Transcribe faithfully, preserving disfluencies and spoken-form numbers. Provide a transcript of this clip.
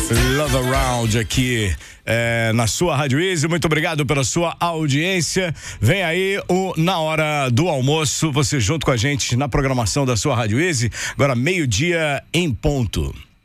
Love Around aqui é, na sua Rádio Easy. Muito obrigado pela sua audiência. Vem aí o Na Hora do Almoço, você junto com a gente na programação da sua Rádio Easy. Agora meio-dia em ponto.